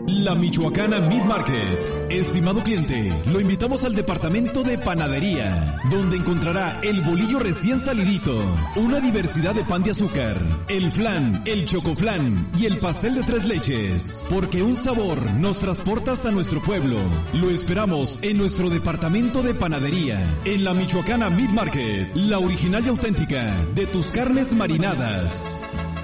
La Michoacana Meat Market. Estimado cliente, lo invitamos al departamento de panadería, donde encontrará el bolillo recién salidito, una diversidad de pan de azúcar, el flan, el chocoflan y el pastel de 3 leches, porque un sabor nos transporta hasta nuestro pueblo. Lo esperamos en nuestro departamento de panadería, en la Michoacana Meat Market, la original y auténtica de tus carnes marinadas.